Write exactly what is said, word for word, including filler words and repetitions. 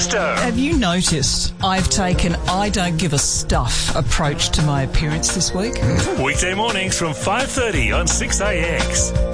Tiesto. Have you noticed I've taken I don't give a stuff approach to my appearance this week? Weekday mornings from five thirty on six A X.